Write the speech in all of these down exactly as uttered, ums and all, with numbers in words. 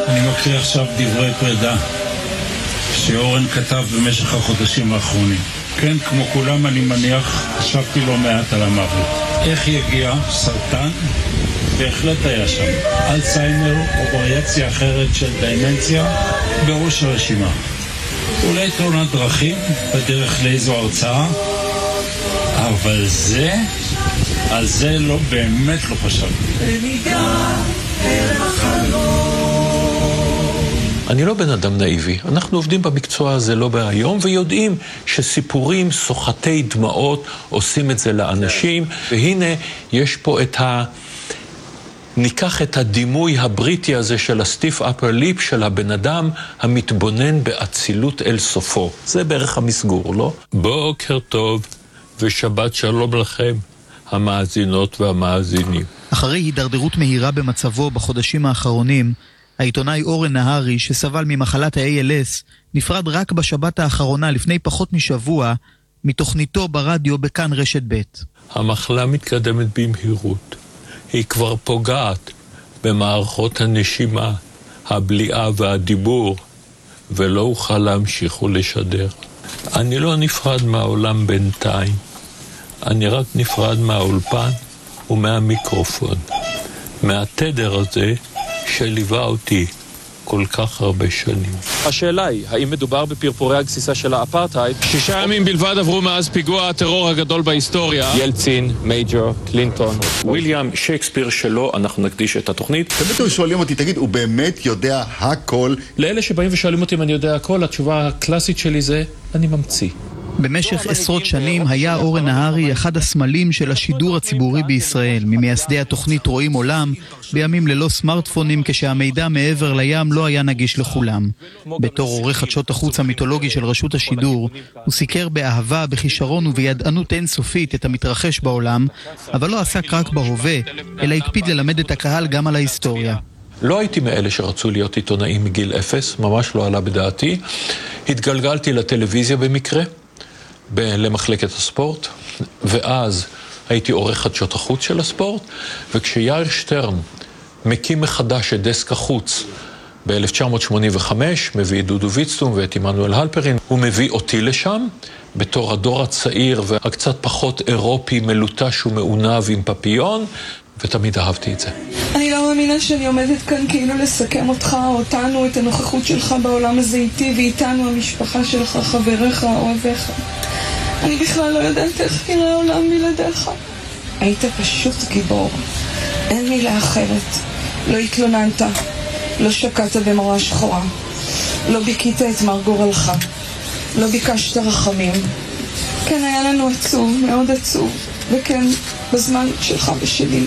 אני מקריא עכשיו דברי פרידה שאורן כתב במשך החודשים האחרונים. כן, כמו כולם אני מניח, חשבתי לא מעט על המוות. איך יגיע? סרטן? בהחלט היה שם. אלצהיימר או וריאציה אחרת של דמנציה בראש הרשימה. אולי תאונת דרכים בדרך לאיזו הרצאה, אבל זה, על זה לא, באמת לא חשבתי. אני לא בן אדם נאיבי. אנחנו עובדים במקצוע הזה לא בהיום, ויודעים שסיפורים סוחתי דמעות עושים את זה לאנשים, והנה יש פה את ה... ניקח את הדימוי הבריטי הזה של הסטיף אפר ליפ של הבן אדם המתבונן באצילות אל סופו. זה בערך המסגור, לא? בוקר טוב ושבת שלום לכם, המאזינות והמאזינים. אחרי הידרדרות מהירה במצבו בחודשים האחרונים, העיתונאי אורן נהרי, שסבל ממחלת ה-איי אל אס, נפרד רק בשבת האחרונה לפני פחות משבוע מתוכניתו ברדיו בכאן רשת ב'. המחלה מתקדמת במהירות. היא כבר פוגעת במערכות הנשימה, הבליעה והדיבור, ולא אוכל להמשיך ולשדר. אני לא נפרד מהעולם בינתיים, אני רק נפרד מהאולפן ומהמיקרופון, מהתדר הזה שליווה אותי כל כך הרבה שנים. השאלה היא, האם מדובר בפרפורי הגסיסה של האפרטהייד? שישה ימים בלבד עברו מאז פיגוע הטרור הגדול בהיסטוריה. ילצין, מייג'ור, קלינטון. וויליאם שייקספיר שלו, אנחנו נקדיש את התוכנית. תמיד שואלים אותי, תגיד, הוא באמת יודע הכל? לאלה שבאים ושואלים אותי אם אני יודע הכל, התשובה הקלאסית שלי זה, אני ממציא. במשך עשרות שנים היה אורן נהרי אחד הסמלים של השידור הציבורי בישראל, ממייסדי התוכנית רואים עולם, בימים ללא סמארטפונים כשהמידע מעבר לים לא היה נגיש לכולם. בתור עורך חדשות החוץ המיתולוגי של רשות השידור, הוא סיקר באהבה, בכישרון ובידענות אינסופית את המתרחש בעולם, אבל לא עסק רק בהווה, אלא הקפיד ללמד את הקהל גם על ההיסטוריה. לא הייתי מאלה שרצו להיות עיתונאים מגיל אפס, ממש לא עלה בדעתי. התגלגלתי לטלוויזיה במקרה. למחלקת הספורט, ואז הייתי עורך חדשות החוץ של הספורט, וכשיאיר שטרן מקים מחדש את דסק החוץ ב-אלף תשע מאות שמונים וחמש, מביא את דודו ויצטום ואת עמנואל הלפרין, הוא מביא אותי לשם, בתור הדור הצעיר והקצת פחות אירופי, מלוטש ומעונב עם פפיון, ותמיד אהבתי את זה. אני לא מאמינה שאני עומדת כאן כאילו לסכם אותך, אותנו, את הנוכחות שלך בעולם הזה איתי ואיתנו, המשפחה שלך, חבריך, אוהביך. אני בכלל לא יודעת איך נראה העולם בלעדיך. היית פשוט גיבור. אין מילה אחרת. לא התלוננת, לא שקעת במראה שחורה, לא ביקית את מר גורלך, לא ביקשת רחמים. כן, היה לנו עצוב, מאוד עצוב, וכן, בזמן שלך ושלי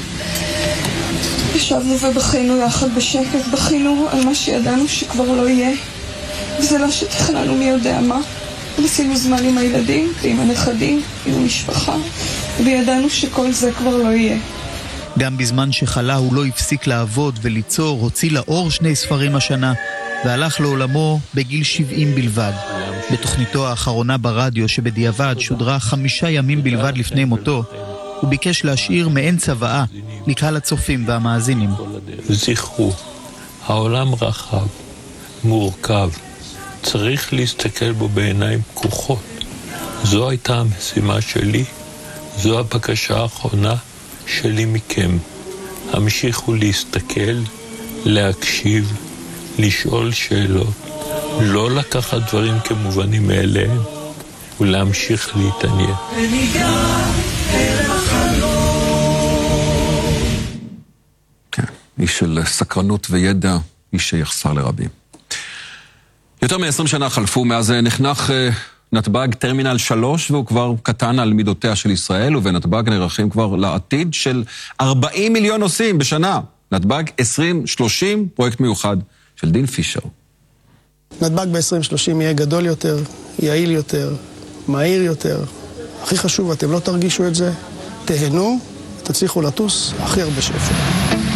ישבנו ובכינו יחד בשקט, בכינו על מה שידענו שכבר לא יהיה, וזה לא שתכננו מי יודע מה. עשינו זמן עם הילדים, עם הנכדים, עם המשפחה, וידענו שכל זה כבר לא יהיה. גם בזמן שחלה הוא לא הפסיק לעבוד וליצור, הוציא לאור שני ספרים השנה, והלך לעולמו בגיל שבעים בלבד. בתוכניתו האחרונה ברדיו שבדיעבד שודרה חמישה ימים בלבד לפני מותו, הוא ביקש להשאיר מעין צוואה לקהל הצופים והמאזינים. זכרו, העולם רחב, מורכב, צריך להסתכל בו בעיניים פקוחות. זו הייתה המשימה שלי, זו הבקשה האחרונה שלי מכם. המשיכו להסתכל, להקשיב, לשאול שאלות, לא לקחת דברים כמובנים מאליהם, ולהמשיך להתעניין. כן, איש של סקרנות וידע, איש שיחסר לרבים. יותר מ-עשרים שנה חלפו מאז נחנך נתב"ג טרמינל שלוש, והוא כבר קטן על מידותיה של ישראל, ובנתב"ג נערכים כבר לעתיד של ארבעים מיליון נוסעים בשנה. נתב"ג עשרים שלושים, פרויקט מיוחד של דין פישר. נתב"ג ב-עשרים שלושים יהיה גדול יותר, יעיל יותר, מהיר יותר. הכי חשוב, אתם לא תרגישו את זה, תהנו, תצליחו לטוס הכי הרבה שפע.